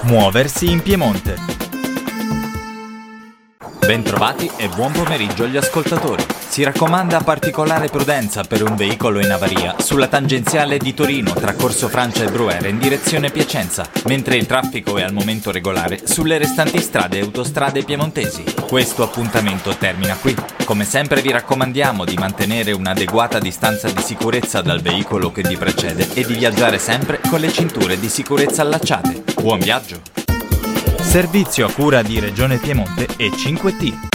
Muoversi in Piemonte. Bentrovati e buon pomeriggio agli ascoltatori. Si raccomanda particolare prudenza per un veicolo in avaria sulla tangenziale di Torino tra Corso Francia e Bruyère in direzione Piacenza, mentre il traffico è al momento regolare sulle restanti strade e autostrade piemontesi. Questo appuntamento termina qui. Come sempre vi raccomandiamo di mantenere un'adeguata distanza di sicurezza dal veicolo che vi precede e di viaggiare sempre con le cinture di sicurezza allacciate. Buon viaggio! Servizio a cura di Regione Piemonte e 5T.